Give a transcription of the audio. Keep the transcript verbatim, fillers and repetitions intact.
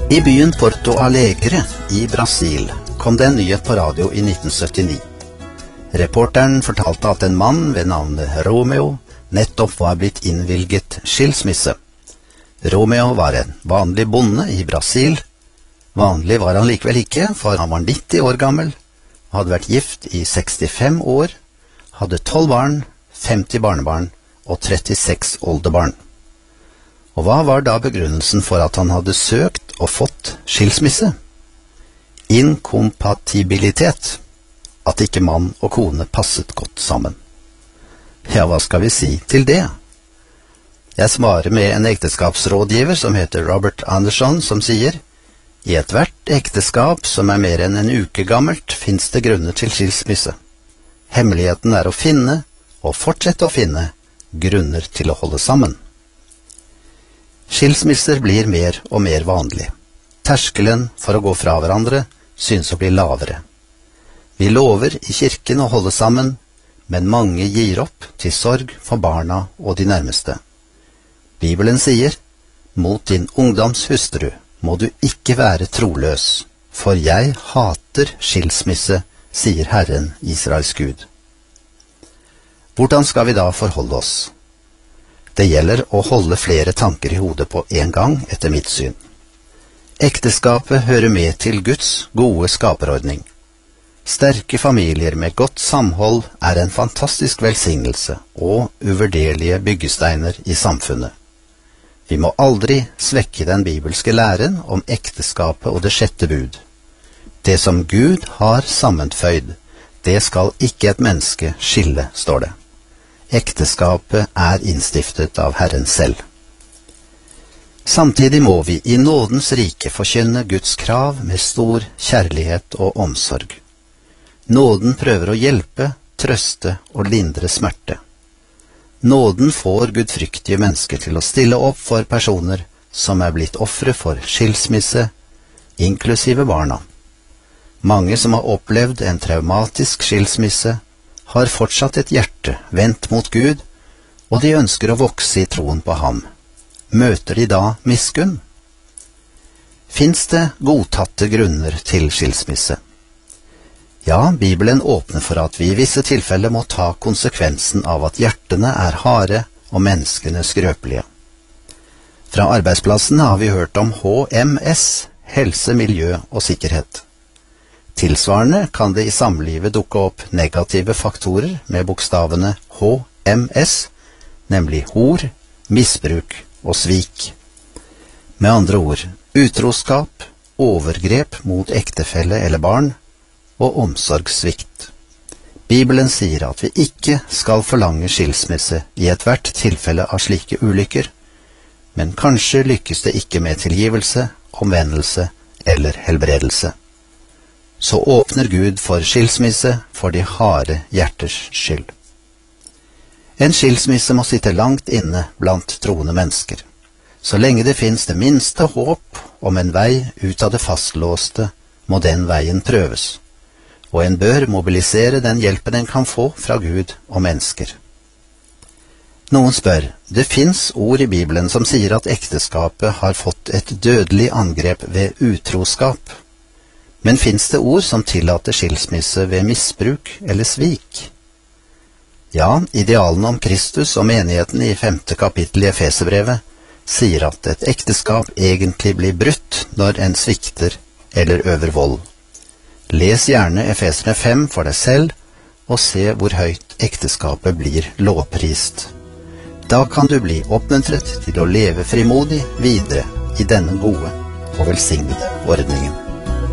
I byen Porto Alegre i Brasil kom det en nyhet på radio i nitten syttini. Reporteren fortalte at en mann ved navnet Romeo nettopp var blitt innvilget skilsmisse. Romeo var en vanlig bonde i Brasil. Vanlig var han likevel ikke, for han var nitti år gammel, hadde vært gift i sekstifem år, hadde tolv barn, femti barnebarn og trettiseks oldebarn. Og hva var da begrunnelsen for at han hadde søkt og fått skilsmisse? Inkompatibilitet. At ikke mann og kone passet godt sammen. Ja, hva skal vi si til det? Jeg svarer med en ekteskapsrådgiver som heter Robert Anderson, som sier: I ethvert ekteskap som er mer enn en uke gammelt, finnes det grunner til skilsmisse. Hemmeligheten er å finne, og fortsette å finne, grunner til å holde sammen. Skilsmisser blir mer og mer vanlig. Terskelen for å gå fra hverandre synes å bli lavere. Vi lover i kirken å holde sammen, men mange gir opp til sorg for barna og de nærmeste. Bibelen sier: Mot din ungdoms hustru må du ikke være troløs, for jeg hater skilsmisse, sier Herren Israels Gud. Hvordan skal vi da forholde oss? Det gjelder å holde flere tanker i hodet på en gang, etter mitt syn. Ekteskapet hører med til Guds gode skaperordning. Sterke familier med godt samhold er en fantastisk velsignelse og uvurderlige byggesteiner i samfunnet. Vi må aldri svekke den bibelske læren om ekteskapet og det sjette bud. Det som Gud har sammenføyd, det skal ikke et menneske skille, står det. Ekteskapet er innstiftet av Herren selv. Samtidig må vi i nådens rike forkynne Guds krav med stor kjærlighet og omsorg. Nåden prøver å hjelpe, trøste og lindre smerte. Nåden får gudfryktige mennesker til å stille opp for personer som er blitt ofre for skilsmisse, inklusive barna. Mange som har opplevd en traumatisk skilsmisse, har fortsatt et hjerte vendt mot Gud, og de ønsker å vokse i troen på ham. Møter de da miskunn? Fins det godtatte grunner til skilsmisse? Ja, Bibelen åpner for at vi i visse tilfeller må ta konsekvensen av at hjertene er harde og menneskene skrøpelige. Fra arbeidsplassen har vi hørt om H M S, helse, miljø og sikkerhet. Tilsvarende kan det i samlivet dukke opp negative faktorer med bokstavene H M S, nemlig hor, misbruk og svik. Med andre ord, utroskap, overgrep mot ektefelle eller barn, og omsorgssvikt. Bibelen sier at vi ikke skal forlange skilsmisse i ethvert tilfelle av slike ulykker, men kanskje lykkes det ikke med tilgivelse, omvendelse eller helbredelse. Så åpner Gud for skilsmisse for de harde hjerters skyld. En skilsmisse må sitte langt inne blant troende mennesker. Så lenge det finnes det minste håp om en vei ut av det fastlåste, må den veien prøves. Og en bør mobilisere den hjelpen en kan få fra Gud og mennesker. Noen spør, det finnes ord i Bibelen som sier at ekteskapet har fått et dødelig angrep ved utroskap. Men finnes det ord som tillater skilsmisse ved misbruk eller svik? Ja, idealene om Kristus og menigheten i femte kapittel i Efeserbrevet sier at et ekteskap egentlig blir brutt når en svikter eller øver vold. Les gjerne Efeserne fem for deg selv, og se hvor høyt ekteskapet blir lovprist. Da kan du bli oppmuntret til å leve frimodig videre i denne gode og velsignede ordningen.